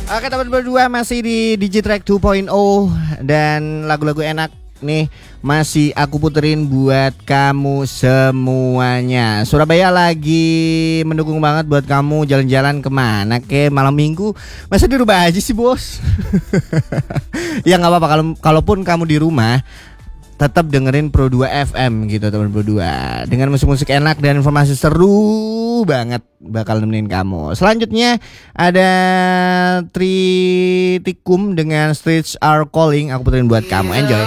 Oke teman berdua masih di Digitrack 2.0 dan lagu-lagu enak nih masih aku puterin buat kamu semuanya. Surabaya lagi mendukung banget buat kamu jalan-jalan kemana ke malam minggu. Masa di rumah aja sih bos? Ya nggak apa-apa kalaupun kamu di rumah tetap dengerin Pro 2 FM gitu teman Pro 2 dengan musik-musik enak dan informasi seru banget bakal nemenin kamu. Selanjutnya ada Tritikum dengan Streets Are Calling, aku puterin buat kamu. Enjoy.